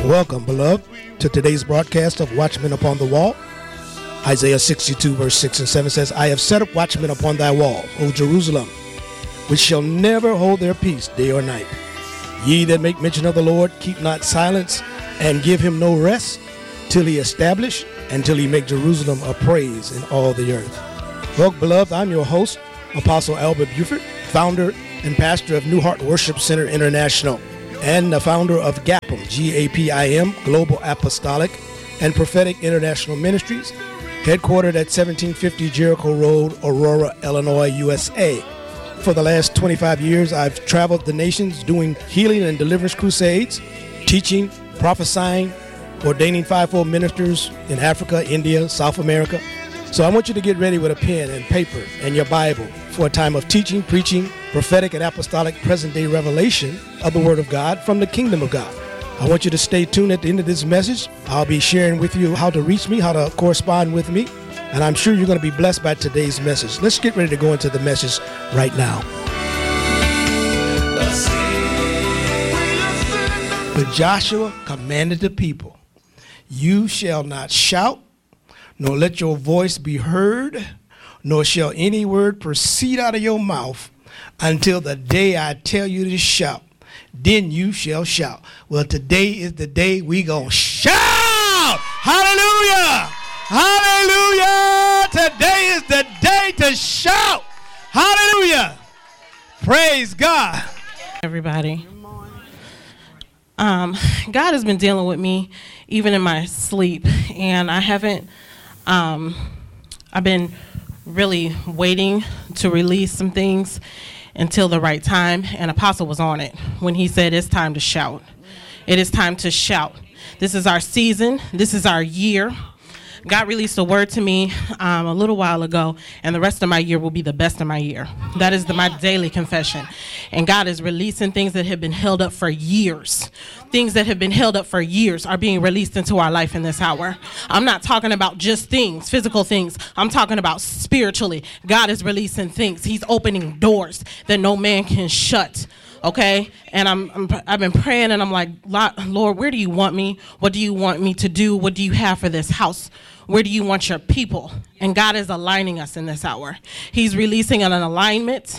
Welcome, beloved, to today's broadcast of Watchmen Upon the Wall. Isaiah 62, verse 6 and 7 says, I have set up watchmen upon thy wall, O Jerusalem, which shall never hold their peace day or night. Ye that make mention of the Lord, keep not silence, and give him no rest, till he establish, and till he make Jerusalem a praise in all the earth. Well, beloved, I'm your host, Apostle Albert Buford, founder and pastor of New Heart Worship Center International, and the founder of GAPM, G-A-P-I-M, Global Apostolic and Prophetic International Ministries, headquartered at 1750 Jericho Road, Aurora, Illinois, USA. For the last 25 years, I've traveled the nations doing healing and deliverance crusades, teaching, prophesying, ordaining fivefold ministers in Africa, India, South America. So I want you to get ready with a pen and paper and your Bible for a time of teaching, preaching, prophetic and apostolic present-day revelation of the Word of God from the Kingdom of God. I want you to stay tuned at the end of this message. I'll be sharing with you how to reach me, how to correspond with me, and I'm sure you're going to be blessed by today's message. Let's get ready to go into the message right now. But Joshua commanded the people, you shall not shout, nor let your voice be heard, nor shall any word proceed out of your mouth until the day I tell you to shout. Then you shall shout. Well, today is the day we gonna shout. Hallelujah. Hallelujah. Today is the day to shout. Hallelujah. Praise God. Everybody. God has been dealing with me even in my sleep, and I haven't I've been really waiting to release some things until the right time, and Apostle was on it when he said it's time to shout. It is time to shout. This is our season. This is our year. God released a word to me a little while ago, and the rest of my year will be the best of my year. That is my daily confession. And God is releasing things that have been held up for years. Things that have been held up for years are being released into our life in this hour. I'm not talking about just things, physical things. I'm talking about spiritually. God is releasing things. He's opening doors that no man can shut. Okay, and I've been praying, and I'm like, Lord, where do you want me? What do you want me to do? What do you have for this house? Where do you want your people? And God is aligning us in this hour. He's releasing an alignment.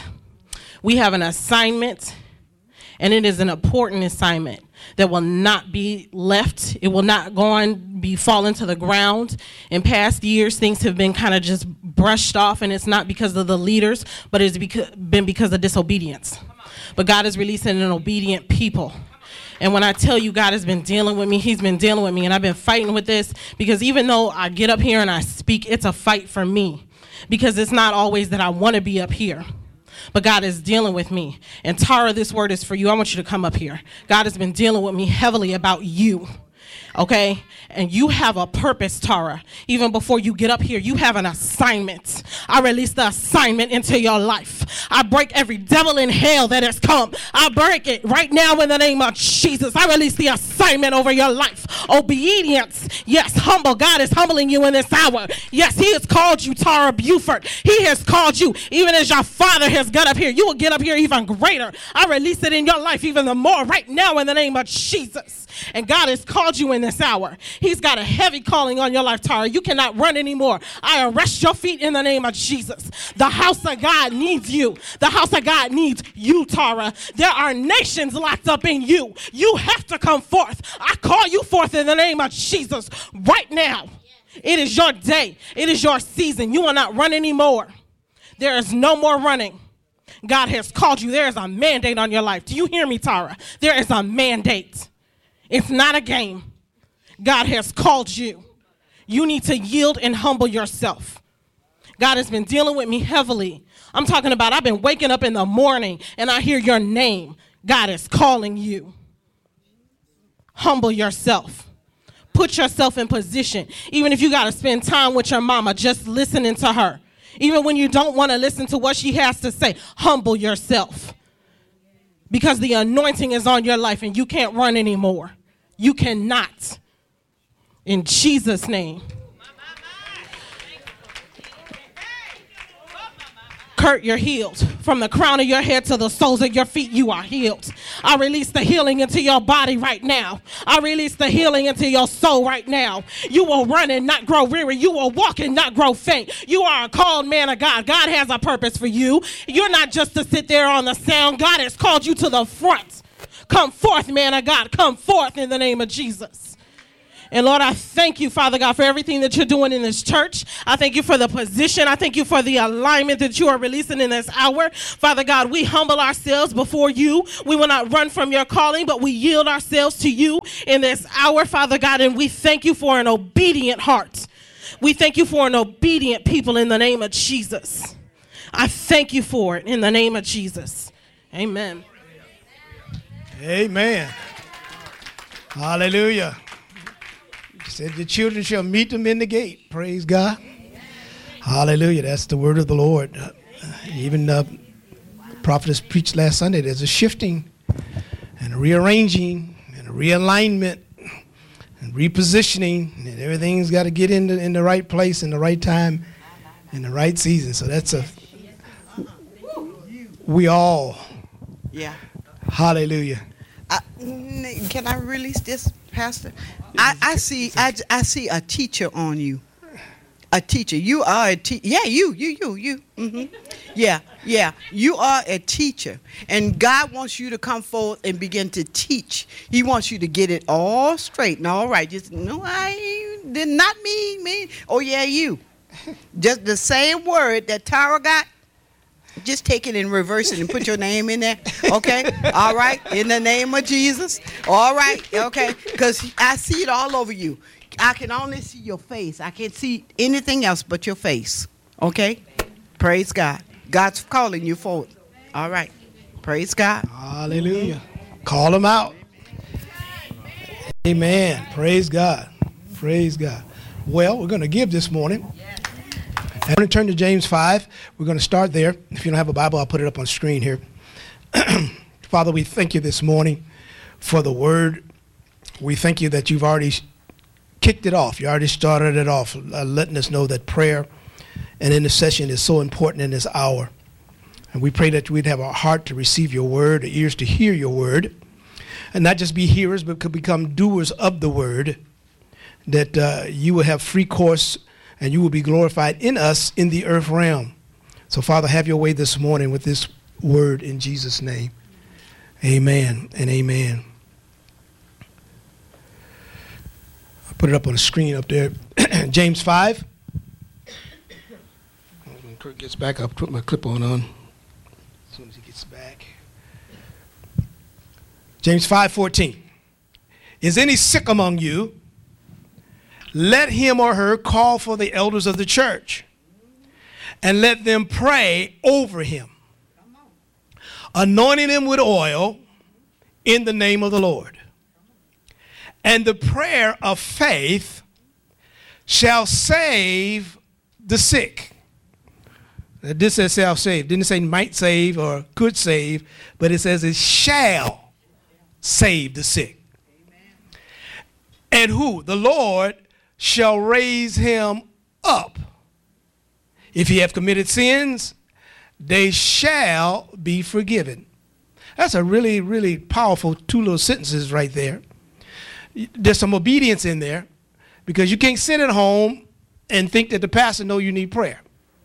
We have an assignment, and it is an important assignment that will not be left. It will not fall into the ground. In past years, things have been kind of just brushed off, and it's not because of the leaders, but it's been because of disobedience. But God is releasing an obedient people. And when I tell you God has been dealing with me, he's been dealing with me. And I've been fighting with this because even though I get up here and I speak, it's a fight for me. Because it's not always that I want to be up here. But God is dealing with me. And Tara, this word is for you. I want you to come up here. God has been dealing with me heavily about you. Okay? And you have a purpose, Tara. Even before you get up here, you have an assignment. I release the assignment into your life. I break every devil in hell that has come. I break it right now in the name of Jesus. I release the assignment over your life. Obedience. Yes, humble. God is humbling you in this hour. Yes, he has called you, Tara Buford. He has called you. Even as your father has got up here, you will get up here even greater. I release it in your life even the more right now in the name of Jesus. And God has called you in this hour. He's got a heavy calling on your life, Tara. You cannot run anymore. I arrest your feet in the name of Jesus. The house of God needs you. The house of God needs you, Tara. There are nations locked up in you. You have to come forth. I call you forth in the name of Jesus right now. It is your day. It is your season. You will not run anymore. There is no more running. God has called you. There is a mandate on your life. Do you hear me, Tara? There is a mandate. It's not a game. God has called you. You need to yield and humble yourself. God has been dealing with me heavily. I'm talking about I've been waking up in the morning and I hear your name. God is calling you. Humble yourself. Put yourself in position. Even if you got to spend time with your mama, just listening to her. Even when you don't want to listen to what she has to say, humble yourself. Because the anointing is on your life and you can't run anymore. You cannot. In Jesus' name. Kurt, you're healed. From the crown of your head to the soles of your feet, you are healed. I release the healing into your body right now. I release the healing into your soul right now. You will run and not grow weary. You will walk and not grow faint. You are a called man of God. God has a purpose for you. You're not just to sit there on the sound. God has called you to the front. Come forth, man of God. Come forth in the name of Jesus. And Lord, I thank you, Father God, for everything that you're doing in this church. I thank you for the position. I thank you for the alignment that you are releasing in this hour. Father God, we humble ourselves before you. We will not run from your calling, but we yield ourselves to you in this hour, Father God, and we thank you for an obedient heart. We thank you for an obedient people in the name of Jesus. I thank you for it in the name of Jesus. Amen. Amen. Hallelujah. He said the children shall meet them in the gate. Praise God. Hallelujah. That's the word of the Lord. Even the prophetess preached last Sunday. There's a shifting and a rearranging and a realignment and repositioning. And everything's got to get in the right place in the right time in the right season. So that's we all. Yeah. Hallelujah. Can I release this, Pastor? I see a teacher on you. A teacher. You are a teacher. Yeah, you. Mm-hmm. Yeah. You are a teacher. And God wants you to come forth and begin to teach. He wants you to get it all straight and all right. Just, no, I did not me. Oh, yeah, you. Just the same word that Tara got. Just take it and reverse it and put your name in there. Okay? All right? In the name of Jesus. All right? Okay? Because I see it all over you. I can only see your face. I can't see anything else but your face. Okay? Praise God. God's calling you forward. All right. Praise God. Hallelujah. Call them out. Amen. Praise God. Praise God. Well, we're going to give this morning. I'm going to turn to James 5. We're going to start there. If you don't have a Bible, I'll put it up on screen here. Father, we thank you this morning for the word. We thank you that you've already kicked it off. You already started it off, letting us know that prayer and intercession is so important in this hour. And we pray that we'd have a heart to receive your word, ears to hear your word, and not just be hearers, but could become doers of the word, that you will have free course and you will be glorified in us in the earth realm. So, Father, have your way this morning with this word in Jesus' name. Amen and amen. I'll put it up on the screen up there. James 5. When Kurt gets back, I'll put my clip-on on as soon as he gets back. James 5:14. Is any sick among you? Let him or her call for the elders of the church and let them pray over him, anointing him with oil in the name of the Lord. And the prayer of faith shall save the sick. This says shall save. Didn't say might save or could save, but it says it shall save the sick. And who? The Lord shall raise him up. If he have committed sins, they shall be forgiven. That's a really, really powerful two little sentences right there. There's some obedience in there, because you can't sit at home and think that the pastor knows you need prayer.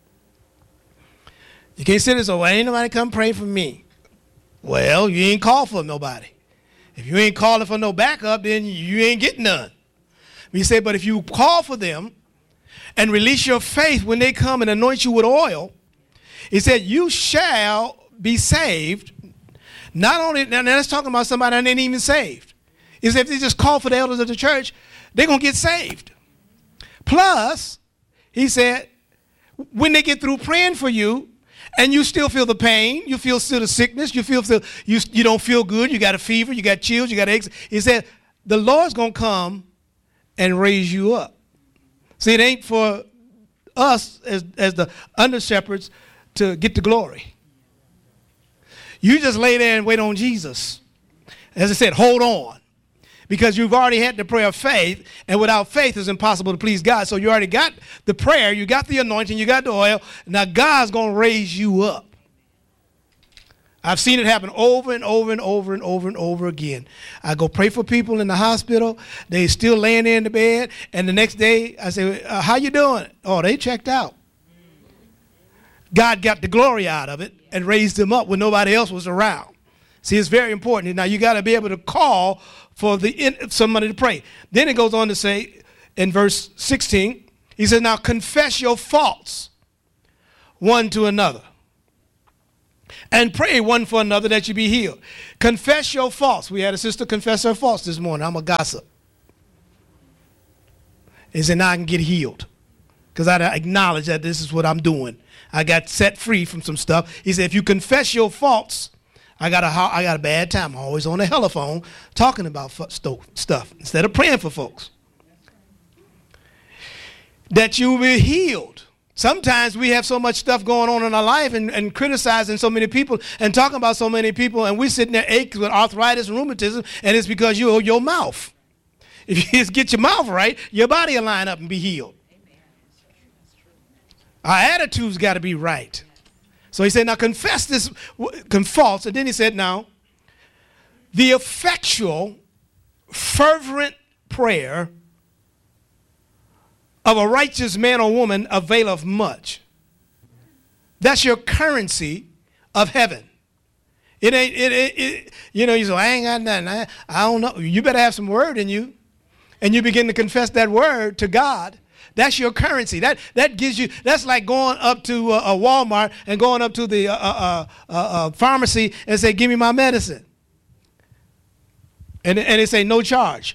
You can't sit and say, well, ain't nobody come pray for me. Well, you ain't called for nobody. If you ain't calling for no backup, then you ain't getting none. We say, but if you call for them and release your faith when they come and anoint you with oil, it said you shall be saved. Not only, now that's talking about somebody that ain't even saved. Is if they just call for the elders of the church, they're going to get saved. Plus, he said, when they get through praying for you and you still feel the pain, you feel still the sickness, you don't feel good, you got a fever, you got chills, you got aches, he said, the Lord's going to come and raise you up. See, it ain't for us as the under shepherds to get the glory. You just lay there and wait on Jesus. As I said, hold on. because you've already had the prayer of faith, and without faith it's impossible to please God. So you already got the prayer, you got the anointing, you got the oil. Now God's going to raise you up. I've seen it happen over and over and over and over and over again. I go pray for people in the hospital. They still laying there in the bed. And the next day I say, how you doing? Oh, they checked out. God got the glory out of it and raised them up when nobody else was around. See, it's very important. Now you got to be able to call for somebody to pray. Then it goes on to say in verse 16, he says, now confess your faults one to another, and pray one for another that you be healed. Confess your faults. We had a sister confess her faults this morning. I'm a gossip. He said, now I can get healed because I acknowledge that this is what I'm doing. I got set free from some stuff. He said, if you confess your faults, I got a bad time. I'm always on the telephone talking about stuff instead of praying for folks. That you will be healed. Sometimes we have so much stuff going on in our life and criticizing so many people and talking about so many people, and we're sitting there aching with arthritis and rheumatism, and it's because you owe your mouth. If you just get your mouth right, your body will line up and be healed. Our attitude's got to be right. So he said, now confess this faults. And then he said, now, the effectual, fervent prayer of a righteous man or woman availeth much. That's your currency of heaven. It ain't, you know, you say, I ain't got nothing. I don't know. You better have some word in you. And you begin to confess that word to God. That's your currency. That gives you, that's like going up to a Walmart and going up to the pharmacy and say, give me my medicine. And they say, no charge.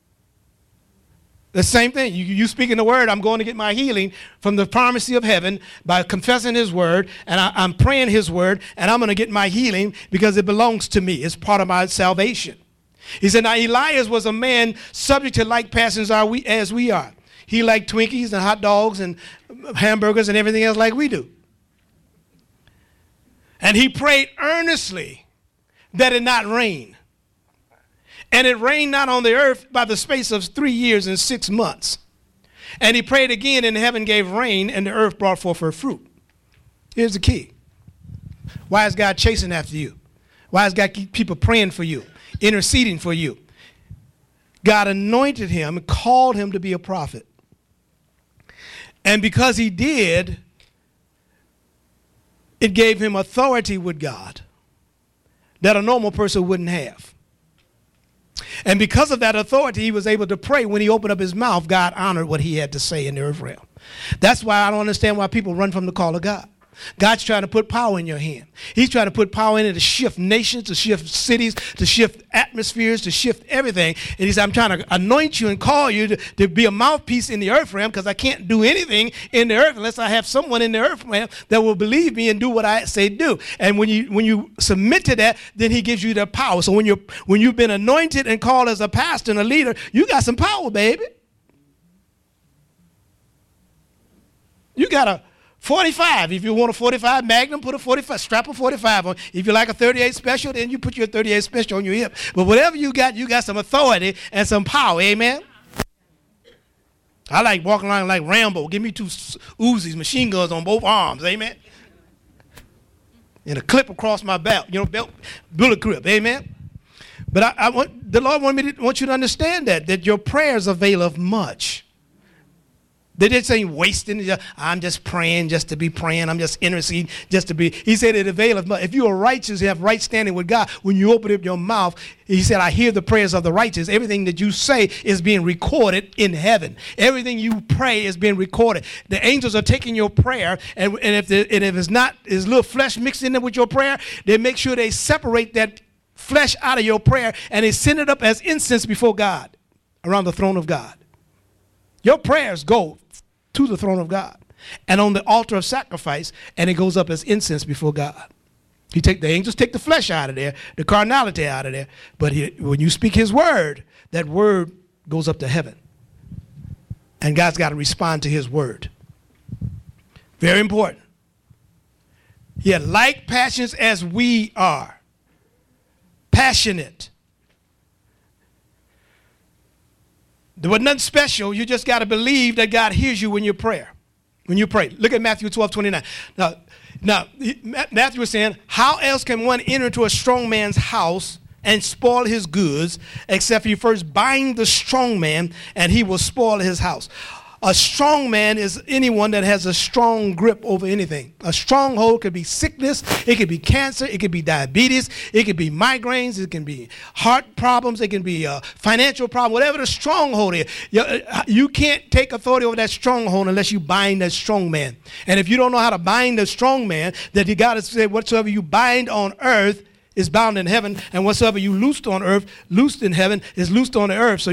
The same thing. You speaking the word, I'm going to get my healing from the pharmacy of heaven by confessing his word, and I'm praying his word, and I'm going to get my healing because it belongs to me. It's part of my salvation. He said, now Elias was a man subject to like passions as we are. He liked Twinkies and hot dogs and hamburgers and everything else like we do. And he prayed earnestly that it not rain. And it rained not on the earth by the space of 3 years and 6 months. And he prayed again, and heaven gave rain, and the earth brought forth her fruit. Here's the key. Why is God chasing after you? Why is God keep people praying for you, interceding for you? God anointed him and called him to be a prophet. And because he did, it gave him authority with God that a normal person wouldn't have. And because of that authority, he was able to pray. When he opened up his mouth, God honored what he had to say in the earth realm. That's why I don't understand why people run from the call of God. God's trying to put power in your hand. He's trying to put power in it to shift nations, to shift cities, to shift atmospheres, to shift everything. And he said, I'm trying to anoint you and call you to be a mouthpiece in the earth realm, because I can't do anything in the earth unless I have someone in the earth realm that will believe me and do what I say do. And when you submit to that, then he gives you the power. So when you've been anointed and called as a pastor and a leader, you got some power, baby. You got a 45. If you want a 45 Magnum, put a 45, strap a 45 on. If you like a 38 Special, then you put your 38 Special on your hip. But whatever you got some authority and some power, amen? I like walking around like Rambo. Give me 2 Uzis, machine guns on both arms, amen? And a clip across my belt, bullet grip, amen? But the Lord wants you to understand that your prayers avail of much. They didn't say wasting. I'm just praying just to be praying. I'm just interceding just to be. He said it availeth much. If you are righteous, you have right standing with God. When you open up your mouth, he said, I hear the prayers of the righteous. Everything that you say is being recorded in heaven. Everything you pray is being recorded. The angels are taking your prayer, and if it's not, there's little flesh mixed in there with your prayer, they make sure they separate that flesh out of your prayer, and they send it up as incense before God, around the throne of God. Your prayers go to the throne of God and on the altar of sacrifice, and it goes up as incense before God. The angels take the flesh out of there, the carnality out of there, but when you speak his word, that word goes up to heaven. And God's got to respond to his word. Very important. Yeah, like passions as we are. Passionate. There was nothing special. You just got to believe that God hears you when you pray. When you pray. Look at Matthew 12:29. Now, Matthew was saying, how else can one enter into a strong man's house and spoil his goods, except he first bind the strong man, and he will spoil his house. A strong man is anyone that has a strong grip over anything. A stronghold could be sickness, it could be cancer, it could be diabetes, it could be migraines, it can be heart problems, it can be financial problem, whatever the stronghold is. You can't take authority over that stronghold unless you bind that strong man. And if you don't know how to bind the strong man, then you got to say whatsoever you bind on earth is bound in heaven, and whatsoever you loosed on earth, loosed in heaven, is loosed on the earth. So